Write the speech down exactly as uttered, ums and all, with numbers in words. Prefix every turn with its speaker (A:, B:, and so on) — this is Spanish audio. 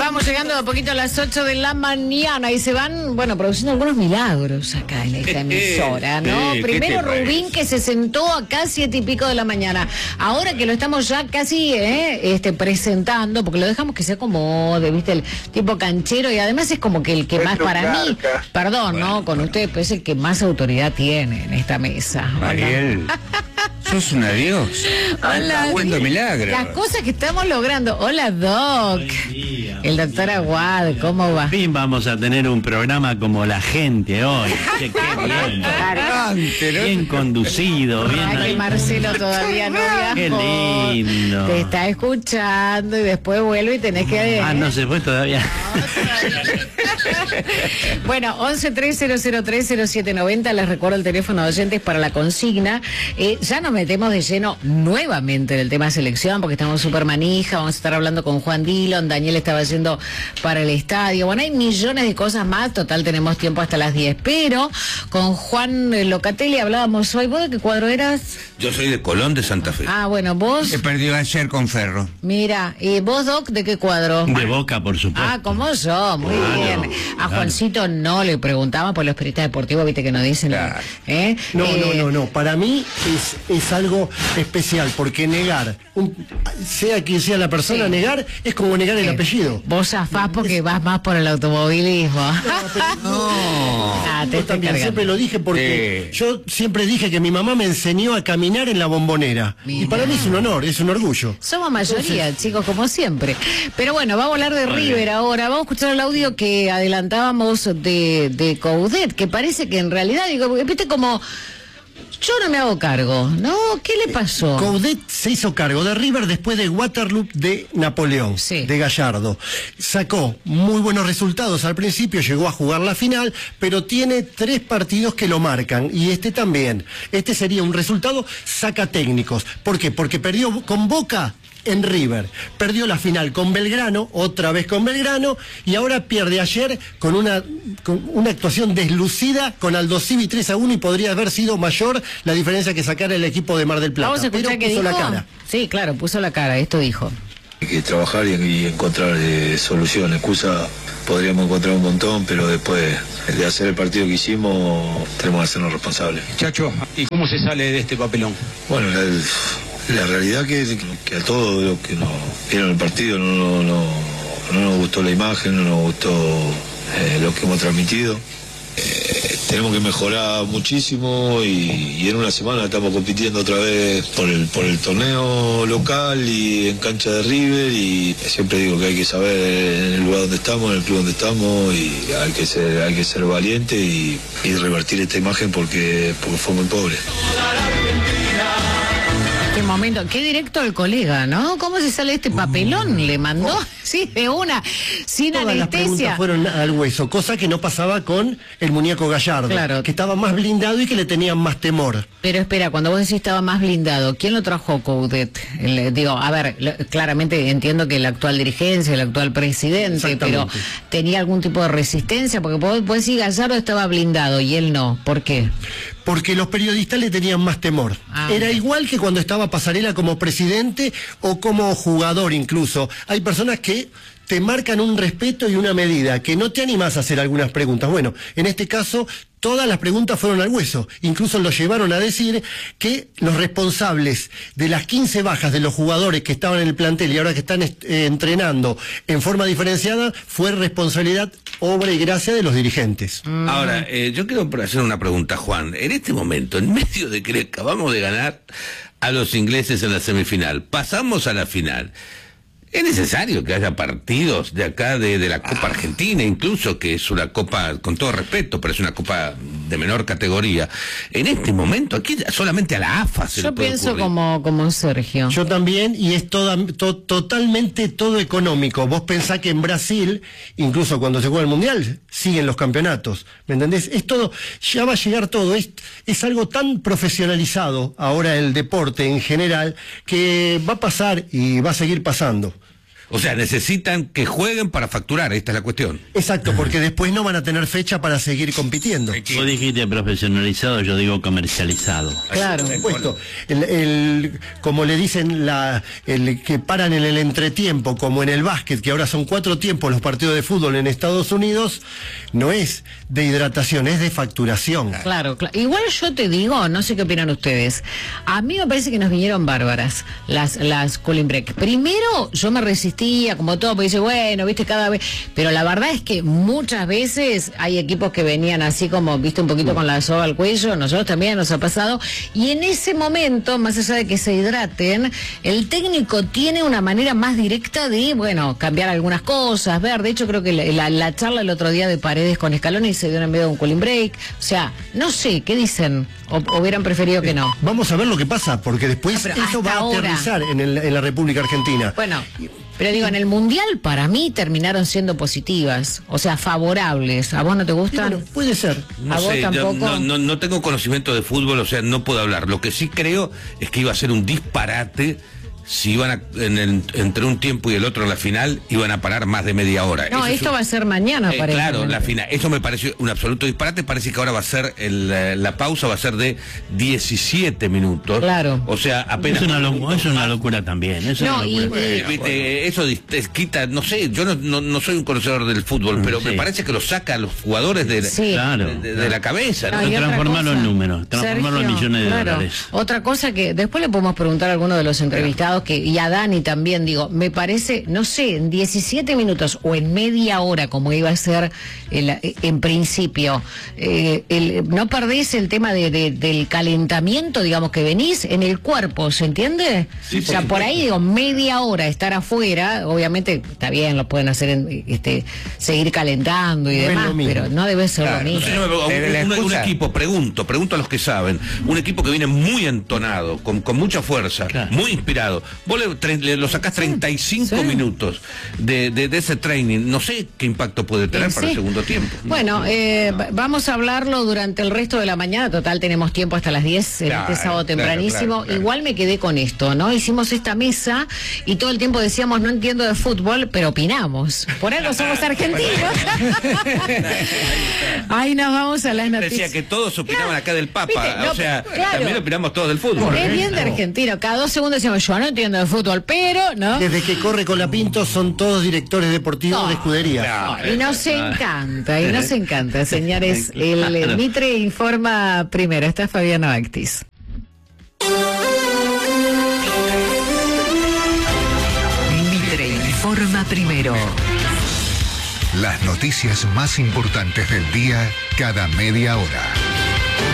A: Vamos llegando a poquito a las ocho de la mañana y se van, bueno, produciendo algunos milagros acá en esta emisora, ¿no?
B: Sí,
A: Primero Rubín, que se sentó acá siete y pico de la mañana. Ahora que lo estamos ya casi eh, este, presentando, porque lo dejamos que se acomode, ¿viste? El tipo canchero, y además es como que el que
C: Es
A: más,
C: un
A: para mí,
C: garca.
A: perdón,
B: Bueno,
A: ¿no? Con
B: bueno.
A: usted, pues es el que más autoridad tiene en esta mesa.
B: Mariel, sos una dios.
A: Hola.
B: Cuento milagros.
A: Las cosas que estamos logrando. Hola, Doc. El doctor Aguad, ¿cómo va?
D: Fin vamos a tener un programa como la gente hoy. Che, qué bien.
B: Cante, ¿no?
D: Bien conducido, bien.
A: Ah, que Marcelo todavía no viajó.
D: Qué lindo.
A: Te está escuchando y después vuelve y tenés que...
D: Ah, no se fue todavía.
A: Bueno, once tres cero cero tres cero siete noventa, les recuerdo el teléfono de oyentes para la consigna. Eh, ya nos metemos de lleno nuevamente en el tema selección, porque estamos súper manija, vamos a estar hablando con Juan Dillon, Daniel estaba yendo para el estadio, bueno, hay millones de cosas más, total tenemos tiempo hasta las diez, pero con Juan eh, Locatelli hablábamos hoy. ¿Vos de qué cuadro eras?
B: Yo soy de Colón de Santa Fe.
A: Ah, bueno, vos,
B: He perdido ayer con Ferro.
A: mira, ¿y vos, Doc, de qué cuadro?
D: De Boca, por supuesto.
A: Ah, como yo, muy
D: Claro,
A: bien. A
D: claro.
A: Juancito no le preguntaban por los periodistas deportivos, viste que no dicen.
B: Claro.
A: ¿eh?
E: No,
A: Eh,
E: no, no, no. Para mí es, es algo especial, porque negar, un- sea quien sea la persona,
A: Sí.
E: negar es como negar el
A: eh,
E: apellido.
A: Vos zafás porque vas más por el automovilismo.
B: No.
A: Ah, te
E: Yo
A: estoy
E: también
A: cargando.
E: siempre lo dije porque
B: Sí.
E: yo siempre dije que mi mamá me enseñó a caminar en la bombonera.
A: Mira.
E: Y para mí es un honor, es un orgullo.
A: Somos mayoría, chicos, como siempre. Pero bueno, vamos a hablar de River ahora. Vamos a escuchar el audio que adelantábamos de, de Coudet, que parece que en realidad, digo, viste como... Yo no me hago cargo, ¿no? ¿Qué le pasó?
E: Coudet se hizo cargo de River después de Waterloo de Napoleón,
A: Sí.
E: de Gallardo. Sacó muy buenos resultados al principio, llegó a jugar la final, pero tiene tres partidos que lo marcan, y este también. Este sería un resultado saca técnicos. ¿Por qué? Porque perdió con Boca en River, perdió la final con Belgrano, otra vez con Belgrano, y ahora pierde ayer con una, con una actuación deslucida con Aldo Civi tres a uno, y podría haber sido mayor la diferencia que sacara el equipo de Mar del Plata.
A: Vamos a escuchar
E: pero
A: qué
E: puso
A: dijo.
E: la cara.
A: Sí, claro, puso la cara, esto dijo.
F: Hay que trabajar y, y encontrar eh, soluciones. Excusa podríamos encontrar un montón, pero después de hacer el partido que hicimos, tenemos que hacernos responsables.
G: Chacho, ¿y cómo se sale de este papelón?
F: Bueno, la, la realidad que, que a todos los que nos vieron el partido no, no, no, no nos gustó la imagen, no nos gustó eh, lo que hemos transmitido. Eh, tenemos que mejorar muchísimo y, y en una semana estamos compitiendo otra vez por el por el torneo local y en cancha de River, y siempre digo que hay que saber en el lugar donde estamos, en el club donde estamos, y hay que ser hay que ser valiente y, y revertir esta imagen porque porque fue muy pobre.
A: Qué momento, qué directo el colega, ¿no? ¿Cómo se sale este papelón? Le mandó, sí, de una, sin
E: Todas las preguntas
A: anestesia.
E: fueron al hueso, cosa que no pasaba con el muñeco Gallardo,
A: Claro.
E: que estaba más blindado y que le tenían más temor.
A: Pero espera, cuando vos decís estaba más blindado, ¿quién lo trajo Coudet? El- digo, a ver, lo- claramente entiendo que la actual dirigencia, el actual presidente, pero
E: Exactamente.
A: ¿tenía algún tipo de resistencia? Porque vos podés decir Gallardo estaba blindado y él no. ¿Por qué?
E: Porque los periodistas le tenían más temor.
A: Ah.
E: Era igual que cuando estaba Pasarela como presidente o como jugador incluso. Hay personas que te marcan un respeto y una medida, que no te animás a hacer algunas preguntas. Bueno, en este caso, todas las preguntas fueron al hueso. Incluso lo llevaron a decir que los responsables de las quince bajas de los jugadores que estaban en el plantel y ahora que están est- eh, entrenando en forma diferenciada, fue responsabilidad, obra y gracia de los dirigentes.
B: Ahora, eh, yo quiero hacer una pregunta, Juan. En este momento, en medio de que acabamos de ganar a los ingleses en la semifinal, pasamos a la final. ¿Es necesario que haya partidos de acá, de, de la Copa Argentina, incluso, que es una copa, con todo respeto, pero es una copa de menor categoría? En este momento, aquí solamente a la A F A se
A: Yo
B: le puede
A: pienso
B: ocurrir.
A: como, como Sergio.
E: Yo también, y es toda, to- totalmente todo económico. Vos pensás que en Brasil, incluso cuando se juega el Mundial, siguen los campeonatos. ¿Me entendés? Es todo, ya va a llegar todo. Es, es algo tan profesionalizado ahora el deporte en general, que va a pasar y va a seguir pasando.
B: O sea, necesitan que jueguen para facturar, esta es la cuestión.
E: Exacto, porque después no van a tener fecha para seguir compitiendo.
D: Vos dijiste profesionalizado, yo digo comercializado.
A: Claro.
E: Por supuesto. El, el- como le dicen, la, el que paran en el entretiempo, como en el básquet, que ahora son cuatro tiempos los partidos de fútbol en Estados Unidos, no es de hidratación, es de facturación.
A: Claro, claro. Igual yo te digo, no sé qué opinan ustedes. A mí me parece que nos vinieron bárbaras las, las cooling break. Primero, yo me resistía, como todo, porque dice, bueno, viste, cada vez. Pero la verdad es que muchas veces hay equipos que venían así como, viste, un poquito con la soga al cuello. Nosotros también nos ha pasado. Y en ese momento, más allá de que se hidraten, el técnico tiene una manera más directa de, bueno, cambiar algunas cosas, ver. De hecho, creo que la, la, la charla el otro día de Paredes con Scaloni se dio en medio de un cooling break. O sea, no sé, ¿qué dicen? ¿O, o hubieran preferido que no?
E: Vamos a ver lo que pasa, porque después
A: Ah, pero
E: esto va a
A: hasta ahora.
E: aterrizar en, el- en la República Argentina.
A: Bueno, pero digo, en el Mundial para mí terminaron siendo positivas, o sea, favorables. ¿A vos no te
E: Y
A: gustan?
E: bueno, puede ser.
B: No
A: ¿A vos
B: sé, yo
A: tampoco?
B: no, no, no tengo conocimiento de fútbol, o sea, no puedo hablar. Lo que sí creo es que iba a ser un disparate si iban a, en el- entre un tiempo y el otro en la final, iban a parar más de media hora.
A: No,
B: Eso es
A: esto
B: un-
A: va a ser mañana,
B: Eh,
A: parece.
B: claro, la final. Eso me pareció un absoluto disparate. Parece que ahora va a ser, el, eh, la pausa va a ser de diecisiete minutos.
A: Claro.
B: O sea, apenas...
D: Es una, lo- es una locura también. Es
A: No,
D: una
A: y-
D: locura.
B: Eh, viste, eso dis- te quita, no sé, yo no, no, no soy un conocedor del fútbol, pero me
D: sí.
B: parece que lo saca a los jugadores de,
A: Sí.
D: Claro.
B: de, de la cabeza, ¿no?
A: No, y otra
D: Transformarlo
A: cosa,
D: en números, transformarlo en
A: Sergio,
D: millones de
A: claro.
D: dólares.
A: Otra cosa que después le podemos preguntar a alguno de los entrevistados, que y a Dani también, digo, me parece, no sé, en diecisiete minutos o en media hora, como iba a ser el- en principio, eh, el- no perdés el tema de, de- del calentamiento, digamos, que venís en el cuerpo, ¿se entiende?
B: Sí,
A: o sea,
B: por
A: por ahí, digo, media hora estar afuera, obviamente está bien, lo pueden hacer, en, este, seguir calentando y
E: No es
A: demás,
E: lo mismo.
A: pero no debe ser
C: Claro,
A: lo mismo.
B: No sé, no, un,
C: Pero la
B: un- un
C: excusa-
B: equipo, pregunto, pregunto a los que saben, un equipo que viene muy entonado, con, con mucha fuerza,
D: Claro.
B: muy inspirado, vos le, tre- le- lo sacás treinta y cinco
A: sí.
B: minutos de, de- de ese training, no sé qué impacto puede tener
A: Eh,
B: para
A: sí.
B: el segundo tiempo.
A: Bueno, eh, va- vamos a hablarlo durante el resto de la mañana. Total, tenemos tiempo hasta las diez, en
B: Claro,
A: este sábado
B: claro,
A: tempranísimo.
B: claro, claro.
A: Igual me quedé con esto, ¿no? Hicimos esta mesa y todo el tiempo decíamos, no entiendo de fútbol, pero opinamos. Por algo somos argentinos. Ahí nos vamos a las noticias.
B: Decía que todos opinaban
A: Claro,
B: acá del Papa,
A: viste, no,
B: o sea,
A: claro.
B: también opinamos todos del fútbol.
A: Es bien de argentino. Cada dos segundos decíamos, yo no entiendo de fútbol, pero, ¿no?
E: Desde que corre con la Pinto son todos directores deportivos
A: No,
E: de escudería.
B: claro.
A: Y nos encanta, y nos encanta, señores. El, el Mitre informa primero. Está Fabiana Bactis.
H: Mitre informa primero.
I: Las noticias más importantes del día cada media hora.